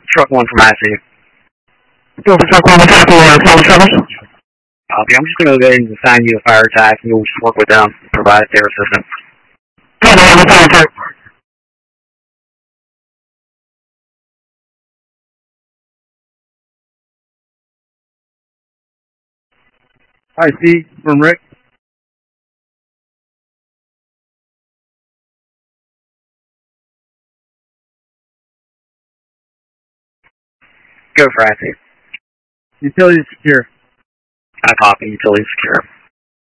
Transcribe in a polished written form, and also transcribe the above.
Truck 1 from IC. Go for truck 1 with Tower Service. Copy. I'm just going to go ahead and assign you a fire attack, and you'll just work with them, provide their assistance. Copy, I have a fire attack. IC from Rick. Go for IC. Utility secure. I copy. Utility secure.